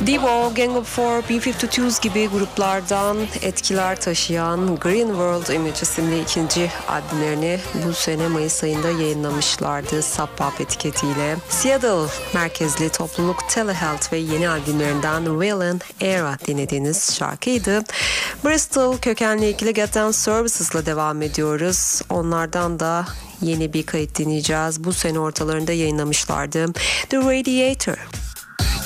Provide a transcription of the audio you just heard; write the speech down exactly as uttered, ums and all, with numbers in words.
Devo, Gang of Four, B fifty twos gibi gruplardan etkiler taşıyan Green World Image isimli ikinci albümlerini bu sene Mayıs ayında yayınlamışlardı Sub Pop etiketiyle. Seattle merkezli topluluk Telehealth ve yeni albümlerinden Villain Era dinlediğiniz şarkıydı. Bristol kökenli ikili Get Down Services'la devam ediyoruz. Onlardan da yeni bir kayıt dinleyeceğiz. Bu sene ortalarında yayınlamışlardı. The Radiator.